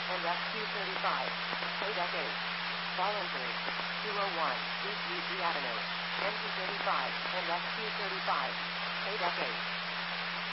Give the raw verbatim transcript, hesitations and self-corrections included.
and S Q thirty-five. Kodak eight. Fall entry. two oh one East U G Avenue. N T thirty-five and S Q thirty-five. Kodak eight.